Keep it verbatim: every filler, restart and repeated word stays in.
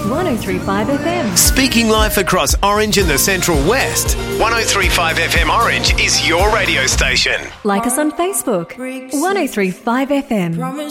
one oh three point five F M. Speaking life across Orange and the Central West. one oh three point five F M Orange is your radio station. Like us on Facebook. one oh three point five F M.